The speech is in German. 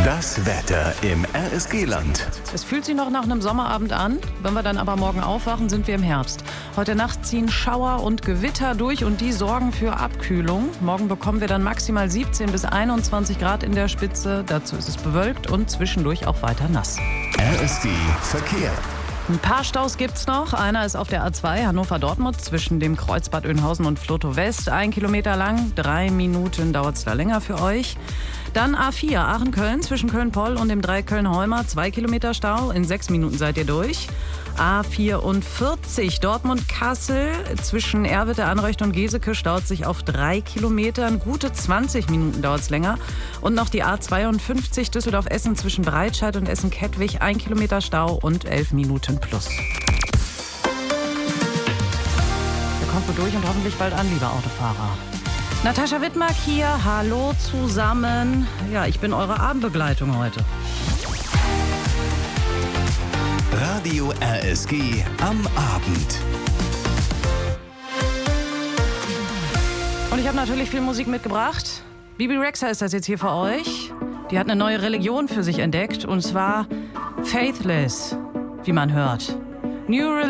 Das Wetter im RSG-Land. Es fühlt sich noch nach einem Sommerabend an. Wenn wir dann aber morgen aufwachen, sind wir im Herbst. Heute Nacht ziehen Schauer und Gewitter durch und die sorgen für Abkühlung. Morgen bekommen wir dann maximal 17 bis 21 Grad in der Spitze. Dazu ist es bewölkt und zwischendurch auch weiter nass. RSG Verkehr. Ein paar Staus gibt's noch. Einer ist auf der A2 Hannover-Dortmund zwischen dem Kreuz Bad Oeynhausen und Vlotho West. 1 Kilometer lang, 3 Minuten dauert's da länger für euch. Dann A4 Aachen-Köln zwischen Köln-Poll und dem Dreieck Köln-Holmer. 2 Kilometer Stau, in 6 Minuten seid ihr durch. A44 Dortmund-Kassel zwischen Erwitte, Anrecht und Geseke staut sich auf 3 Kilometern. Gute 20 Minuten dauert's länger. Und noch die A52 Düsseldorf-Essen zwischen Breitscheid und Essen-Kettwig. 1 Kilometer Stau und 11 Minuten plus. Wir kommen durch und hoffentlich bald an, liebe Autofahrer. Natascha Wittmark hier, hallo zusammen. Ja, ich bin eure Abendbegleitung heute. Radio RSG am Abend. Und ich habe natürlich viel Musik mitgebracht. Bebe Rexha ist das jetzt hier für euch. Die hat eine neue Religion für sich entdeckt und zwar Faithless, wie man hört. New